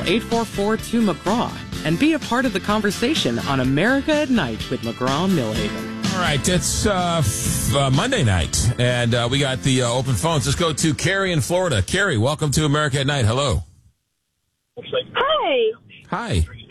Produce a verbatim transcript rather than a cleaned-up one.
eight four four two McGraw and be a part of the conversation on America at Night with McGraw-Millhaven. All right, it's uh, f- uh, Monday night, and uh, we got the uh, open phones. Let's go to Carrie in Florida. Carrie, welcome to America at Night. Hello. Hi. Hi.